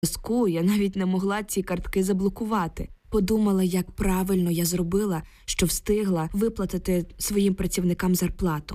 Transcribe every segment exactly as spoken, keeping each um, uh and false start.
зв'язку, я навіть не могла ці картки заблокувати. Подумала, як правильно я зробила, що встигла виплатити своїм працівникам зарплату.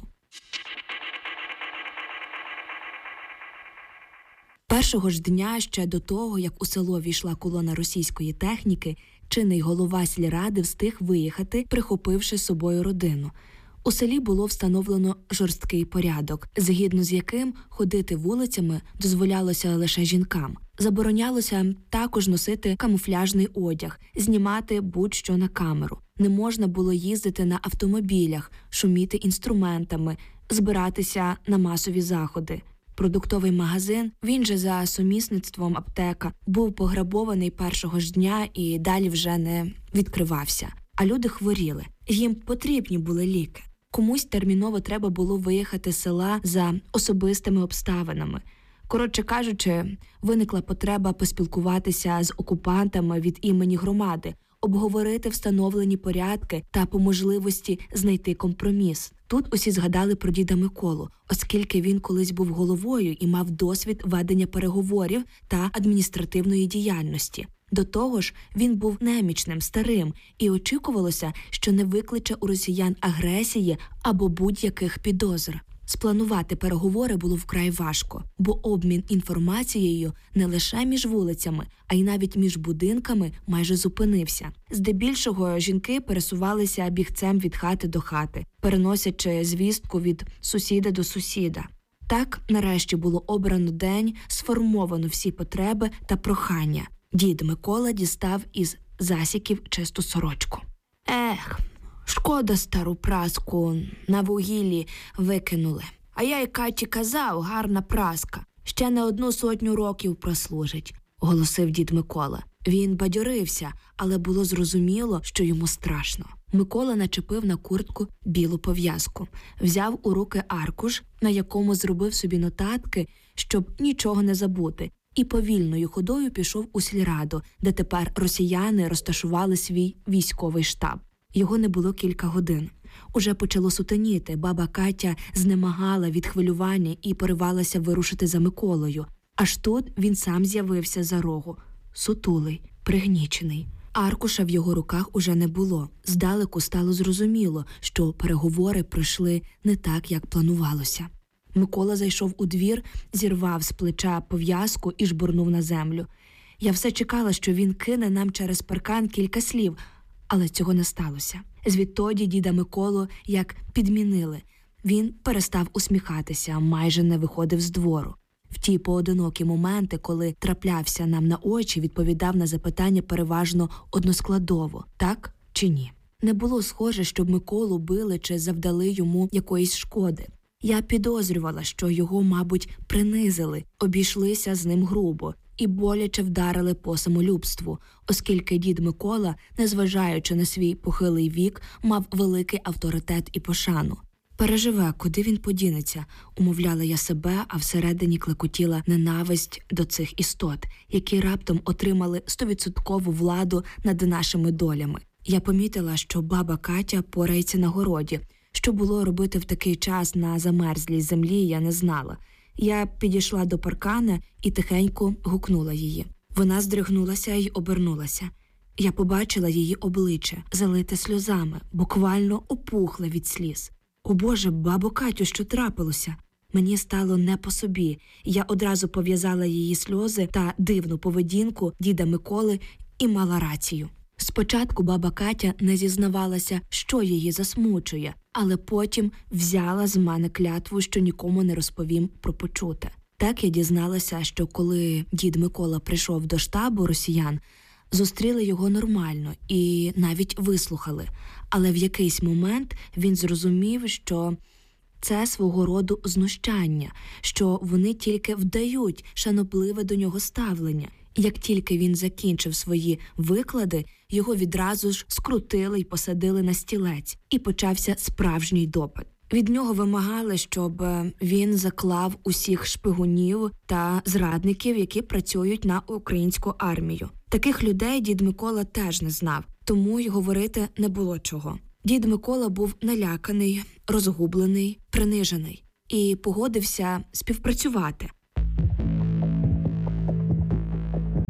Першого ж дня, ще до того, як у село війшла колона російської техніки, чинний голова сільради встиг виїхати, прихопивши з собою родину. У селі було встановлено жорсткий порядок, згідно з яким ходити вулицями дозволялося лише жінкам. Заборонялося також носити камуфляжний одяг, знімати будь-що на камеру. Не можна було їздити на автомобілях, шуміти інструментами, збиратися на масові заходи. Продуктовий магазин, він же за сумісництвом аптека, був пограбований першого ж дня і далі вже не відкривався. А люди хворіли. Їм потрібні були ліки. Комусь терміново треба було виїхати з села за особистими обставинами. Коротше кажучи, виникла потреба поспілкуватися з окупантами від імені громади, обговорити встановлені порядки та по можливості знайти компроміс. Тут усі згадали про діда Миколу, оскільки він колись був головою і мав досвід ведення переговорів та адміністративної діяльності. До того ж, він був немічним, старим, і очікувалося, що не викличе у росіян агресії або будь-яких підозр. Спланувати переговори було вкрай важко, бо обмін інформацією не лише між вулицями, а й навіть між будинками майже зупинився. Здебільшого жінки пересувалися бігцем від хати до хати, переносячи звістку від сусіда до сусіда. Так, нарешті було обрано день, сформовано всі потреби та прохання. Дід Микола дістав із засіків чисту сорочку. Ех, шкода стару праску на вугіллі викинули. А я й Каті казав, гарна праска. Ще не одну сотню років прослужить, оголосив дід Микола. Він бадьорився, але було зрозуміло, що йому страшно. Микола начепив на куртку білу пов'язку, взяв у руки аркуш, на якому зробив собі нотатки, щоб нічого не забути, і повільною ходою пішов у сільраду, де тепер росіяни розташували свій військовий штаб. Його не було кілька годин. Уже почало сутеніти, баба Катя знемагала від хвилювання і поривалася вирушити за Миколою. Аж тут він сам з'явився за рогу, сутулий, пригнічений. Аркуша в його руках уже не було. Здалеку стало зрозуміло, що переговори пройшли не так, як планувалося. Микола зайшов у двір, зірвав з плеча пов'язку і жбурнув на землю. Я все чекала, що він кине нам через паркан кілька слів, але цього не сталося. Звідтоді діда Миколу як підмінили. Він перестав усміхатися, майже не виходив з двору. В ті поодинокі моменти, коли траплявся нам на очі, відповідав на запитання переважно односкладово – так чи ні. Не було схоже, щоб Миколу били чи завдали йому якоїсь шкоди. Я підозрювала, що його, мабуть, принизили, обійшлися з ним грубо і боляче вдарили по самолюбству, оскільки дід Микола, незважаючи на свій похилий вік, мав великий авторитет і пошану. «Переживе, куди він подінеться», – умовляла я себе, а всередині клекотіла ненависть до цих істот, які раптом отримали стовідсоткову владу над нашими долями. Я помітила, що баба Катя порається на городі. Що було робити в такий час на замерзлій землі, я не знала. Я підійшла до паркана і тихенько гукнула її. Вона здригнулася й обернулася. Я побачила її обличчя, залите сльозами, буквально опухле від сліз. «О Боже, бабо Катю, що трапилося?» Мені стало не по собі. Я одразу пов'язала її сльози та дивну поведінку діда Миколи і мала рацію. Спочатку баба Катя не зізнавалася, що її засмучує, але потім взяла з мене клятву, що нікому не розповім про почуте. Так я дізналася, що коли дід Микола прийшов до штабу росіян, зустріли його нормально і навіть вислухали. Але в якийсь момент він зрозумів, що це свого роду знущання, що вони тільки вдають шанобливе до нього ставлення. Як тільки він закінчив свої виклади, його відразу ж скрутили й посадили на стілець, і почався справжній допит. Від нього вимагали, щоб він заклав усіх шпигунів та зрадників, які працюють на українську армію. Таких людей дід Микола теж не знав, тому й говорити не було чого. Дід Микола був наляканий, розгублений, принижений і погодився співпрацювати.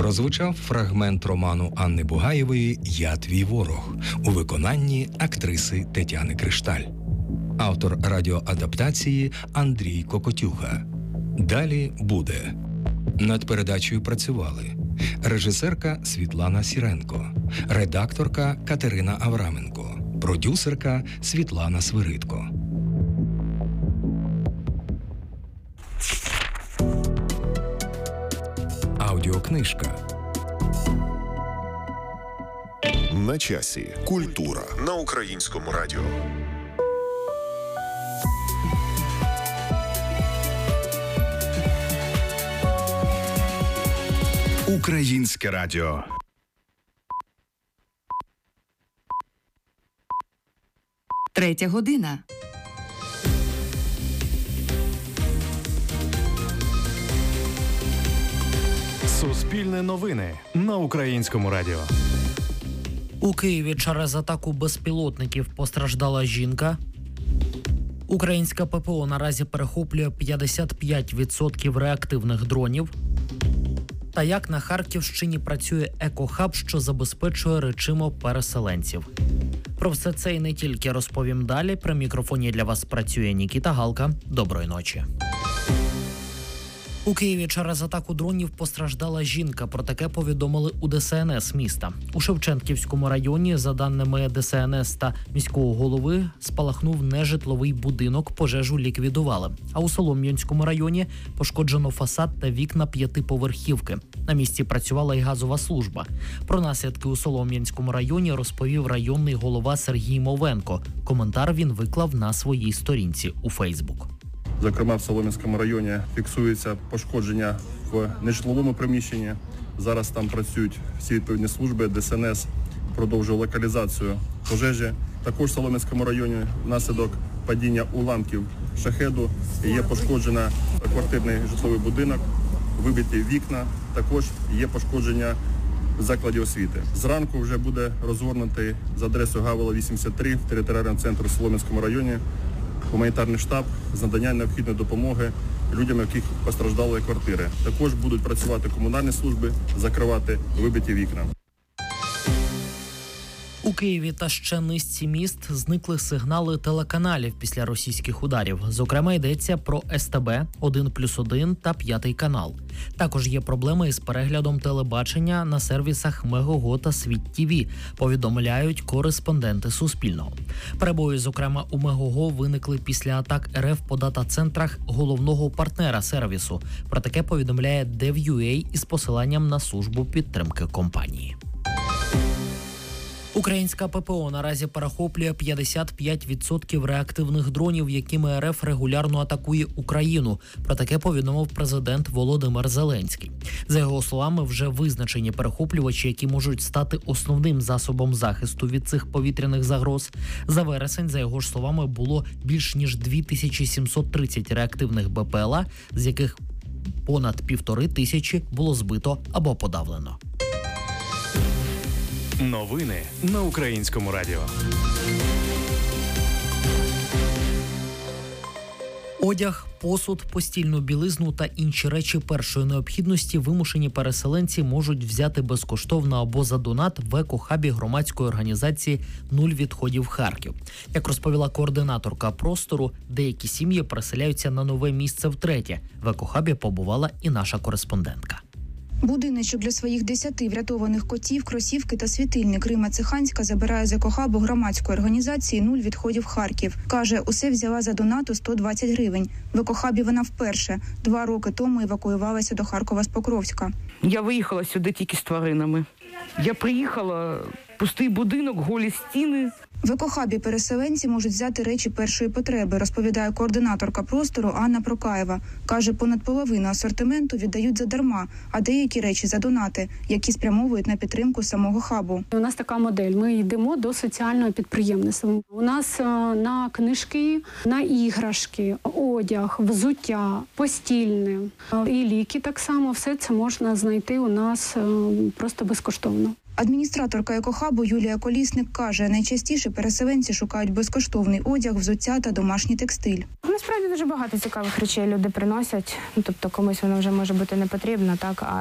Прозвучав фрагмент роману Анни Бугаєвої «Я твій ворог» у виконанні актриси Тетяни Кришталь. Автор радіоадаптації Андрій Кокотюга. Далі буде. Над передачею працювали режисерка Світлана Сіренко, редакторка Катерина Авраменко, продюсерка Світлана Свиридко. Аудіокнижка. На часі. Культура на Українському радіо. Українське радіо. Третя година. Суспільне новини на Українському радіо. У Києві через атаку безпілотників постраждала жінка. Українська ППО наразі перехоплює п'ятдесят п'ять відсотків реактивних дронів. Та як на Харківщині працює екохаб, що забезпечує речимо переселенців. Про все це і не тільки розповім далі. При мікрофоні для вас працює Нікіта Галка. Доброї ночі. У Києві через атаку дронів постраждала жінка. Про таке повідомили у Де Ес Ен Ес міста. У Шевченківському районі, за даними Де Ес Ен Ес та міського голови, спалахнув нежитловий будинок, пожежу ліквідували. А у Солом'янському районі пошкоджено фасад та вікна п'ятиповерхівки. На місці працювала і газова служба. Про наслідки у Солом'янському районі розповів районний голова Сергій Мовенко. Коментар він виклав на своїй сторінці у Фейсбук. Зокрема, в Солом'янському районі фіксується пошкодження в нежитловому приміщенні. Зараз там працюють всі відповідні служби. Де Ес Ен Ес продовжує локалізацію пожежі. Також в Солом'янському районі внаслідок падіння уламків шахеду є пошкоджено квартирний житловий будинок, вибиті вікна, також є пошкодження закладів освіти. Зранку вже буде розгорнутий за адресою Гавела вісімдесят три в територіальному центрі в Солом'янському районі гуманітарний штаб з надання необхідної допомоги людям, яких постраждали квартири. Також будуть працювати комунальні служби, закривати вибиті вікна. У Києві та ще низці міст зникли сигнали телеканалів після російських ударів. Зокрема, йдеться про Ес Те Бе, один плюс один та п'ятий канал. Також є проблеми із переглядом телебачення на сервісах Мегого та Світ Ті Ві, повідомляють кореспонденти Суспільного. Перебої, зокрема, у Мегого виникли після атак Ер Еф по дата-центрах головного партнера сервісу. Про таке повідомляє Дев Ю Ей із посиланням на службу підтримки компанії. Українська ППО наразі перехоплює п'ятдесят п'ять відсотків реактивних дронів, якими Ер Еф регулярно атакує Україну. Про таке повідомив президент Володимир Зеленський. За його словами, вже визначені перехоплювачі, які можуть стати основним засобом захисту від цих повітряних загроз. За вересень, за його ж словами, було більш ніж дві тисячі сімсот тридцять реактивних Бе Пе Ел А, з яких понад півтори тисячі було збито або подавлено. Новини на Українському радіо. Одяг, посуд, постільну білизну та інші речі першої необхідності вимушені переселенці можуть взяти безкоштовно або за донат в екохабі громадської організації «Нуль відходів Харків». Як розповіла координаторка простору, деякі сім'ї переселяються на нове місце втретє. В екохабі побувала і наша кореспондентка. Будиночок для своїх десяти врятованих котів, кросівки та світильник Рима Циханська забирає з екохабу громадської організації «Нуль відходів Харків». Каже, усе взяла за донату сто двадцять гривень. В екохабі вона вперше. Два роки тому евакуювалася до Харкова з Покровська. Я виїхала сюди тільки з тваринами. Я приїхала, пустий будинок, голі стіни. В екохабі переселенці можуть взяти речі першої потреби, розповідає координаторка простору Анна Прокаєва. Каже, понад половину асортименту віддають задарма, а деякі речі за донати, які спрямовують на підтримку самого хабу. У нас така модель. Ми йдемо до соціального підприємництва. У нас на книжки, на іграшки, одяг, взуття, постільне і ліки так само. Все це можна знайти у нас просто безкоштовно. Адміністраторка екохабу Юлія Колісник каже, найчастіше переселенці шукають безкоштовний одяг, взуття та домашній текстиль. Насправді дуже багато цікавих речей люди приносять. Тобто комусь вона вже може бути не потрібна, так,